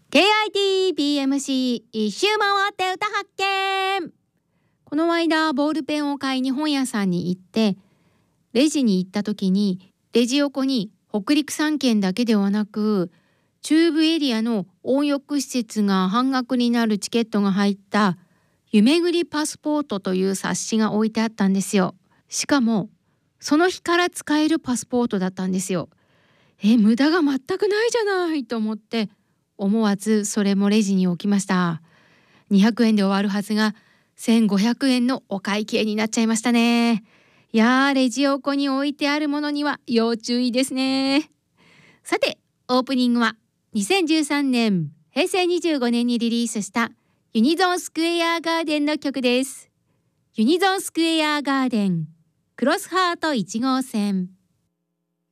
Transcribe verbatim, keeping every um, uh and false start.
ケーアイティービーエムシー 一周回って歌発見。この間ボールペンを買いに本屋さんに行ってレジに行った時にレジ横に北陸さんけんだけではなく中部エリアの温浴施設が半額になるチケットが入った夢ぐりパスポートという冊子が置いてあったんですよ。しかもその日から使えるパスポートだったんですよ。え、無駄が全くないじゃないと思って思わずそれもレジに置きました。にひゃくえんで終わるはずがせんごひゃくえんのお会計になっちゃいましたね。いやー、レジ横に置いてあるものには要注意ですね。さて、オープニングはにせんじゅうさんねんへいせいにじゅうごねんにリリースしたユニゾンスクエアガーデンの曲です。ユニゾンスクエアガーデンクロスハートいち号線。